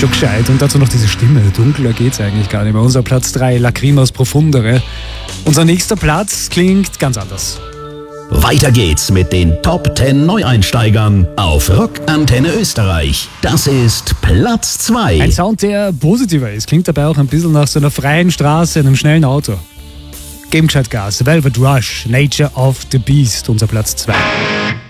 Schon gescheit. Und dazu noch diese Stimme. Dunkler geht's eigentlich gar nicht mehr. Unser Platz 3, Lacrimas Profundere. Unser nächster Platz klingt ganz anders. Weiter geht's mit den Top 10 Neueinsteigern auf Rock Antenne Österreich. Das ist Platz 2. Ein Sound, der positiver ist. Klingt dabei auch ein bisschen nach so einer freien Straße in einem schnellen Auto. Geben gescheit Gas. Velvet Rush, Nature of the Beast, unser Platz 2.